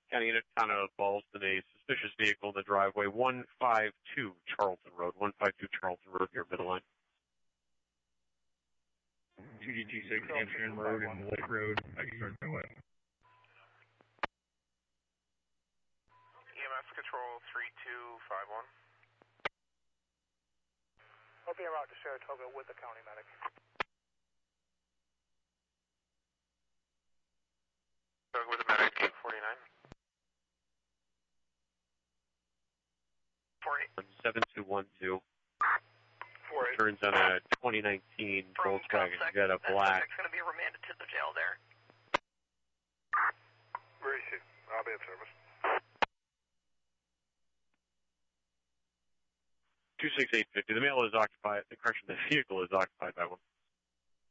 County unit kind of balls in a suspicious vehicle in the driveway, 152 Charlton Road, 152 Charlton Road, near middle line. 2G26 Hampshire Road and Lake Road. I can start my way. EMS control 3251. OPM out to Saratoga with the county medic. With the medic, 49. 7212. 48. Turns on a 2019 Volkswagen Jetta Black. It's going to be remanded to the jail there. Where is she? I'll be in service. 26850. The male is occupied. The vehicle is occupied by one.